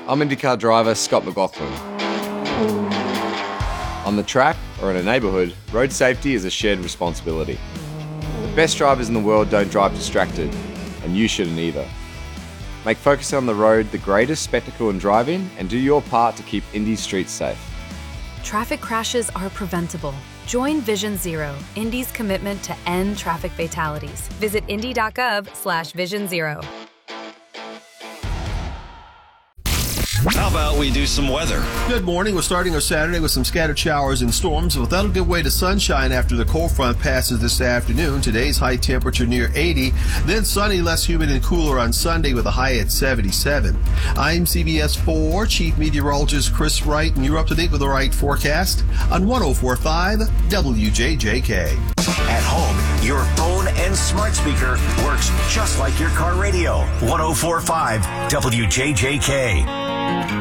I'm IndyCar driver Scott McLaughlin. On the track or in a neighbourhood, road safety is a shared responsibility. The best drivers in the world don't drive distracted, and you shouldn't either. Make focusing on the road the greatest spectacle in driving and do your part to keep Indy's streets safe. Traffic crashes are preventable. Join Vision Zero, Indy's commitment to end traffic fatalities. Visit indy.gov/Vision Zero. How about we do some weather? Good morning. We're starting our Saturday with some scattered showers and storms, but that'll give way to sunshine after the cold front passes this afternoon. Today's high temperature near 80, then sunny, less humid and cooler on Sunday with a high at 77. I'm CBS 4 Chief Meteorologist Chris Wright, and you're up to date with the right forecast on 104.5 WJJK. At home, your phone and smart speaker works just like your car radio. 104.5 WJJK.